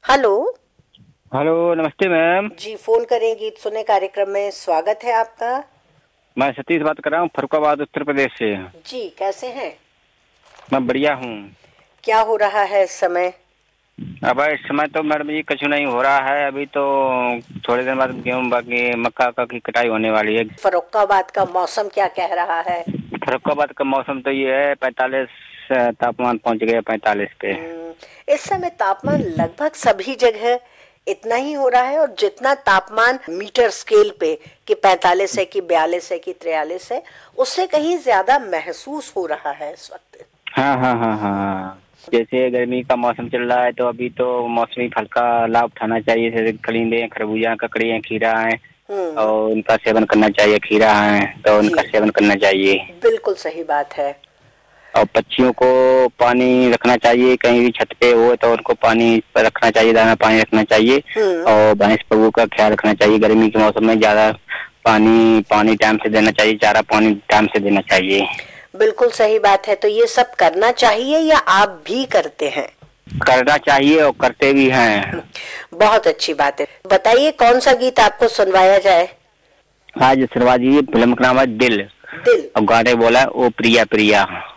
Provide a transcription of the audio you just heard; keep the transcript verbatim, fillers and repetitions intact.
Hello. Hello, नमस्ते ma'am. जी, phone करें गीत सुने कार्यक्रम में स्वागत है आपका। मैं सतीश बात कर रहा हूँ, फरुखाबाद उत्तर प्रदेश से। जी, कैसे हैं? मैं बढ़िया हूँ। क्या हो रहा है इस समय? अब इस समय तो मैडम जी कुछ नहीं हो रहा है। अभी तो थोड़े दिन बाद गेहूँ बाकी मक्का का की कटाई होने वाली है। फरुखाबाद का मौसम क्या कह रहा है? फरुखाबाद का मौसम तो ये है, पैंतालीस तापमान पहुँच गया पैंतालीस पे। हम्म, इस समय तापमान लगभग सभी जगह इतना ही हो रहा है, और जितना तापमान मीटर स्केल पे कि पैंतालीस है कि बयालीस है कि तिरयालीस है, उससे कहीं ज्यादा महसूस हो रहा है इस वक्त। हाँ हाँ हाँ हाँ। जैसे गर्मी का मौसम चल रहा है तो अभी तो मौसमी फल का लाभ उठाना चाहिए, जैसे कलिंदे, खरबूजा, ककड़ी, खीरा है हम्म। और उनका सेवन करना चाहिए। खीरा है तो जी, उनका सेवन करना चाहिए। बिल्कुल सही बात है। और पक्षियों को पानी रखना चाहिए, कहीं भी छत पे हो तो उनको पानी पर रखना चाहिए, दाना पानी रखना चाहिए। हम्म। और भैंस पशु का ख्याल रखना चाहिए। गर्मी के मौसम में ज्यादा पानी पानी टाइम से देना चाहिए, चारा पानी टाइम से देना चाहिए। बिल्कुल सही बात है। तो ये सब करना चाहिए या आप भी करते हैं? करना चाहिए और करते भी हैं। बहुत अच्छी बात है। बताइए कौन सा गीत आपको सुनवाया जाए? आज सरवाजी फिल्म का नाम है दिल, दिल। और गाने बोला है ओ प्रिया प्रिया।